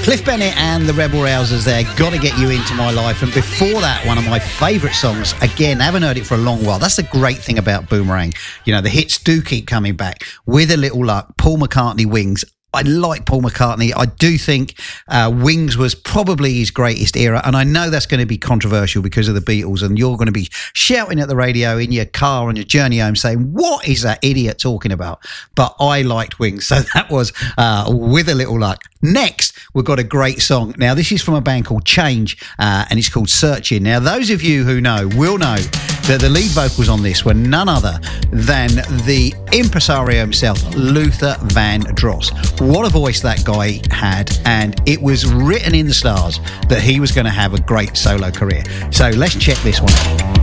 Cliff Bennett and the Rebel Rousers there, Gotta Get You Into My Life. And before that, one of my favourite songs, again, haven't heard it for a long while. That's the great thing about Boomerang. You know, the hits do keep coming back. With a Little Luck, Paul McCartney, Wings. I like Paul McCartney. I do think Wings was probably his greatest era. And I know that's going to be controversial because of the Beatles. And you're going to be shouting at the radio in your car on your journey home saying, what is that idiot talking about? But I liked Wings. So that was With a Little Luck. Next, we've got a great song. Now, this is from a band called Change, and it's called Searching. Now, those of you who know will know that the lead vocals on this were none other than the impresario himself, Luther Vandross. What a voice that guy had, and it was written in the stars that he was going to have a great solo career. So let's check this one out.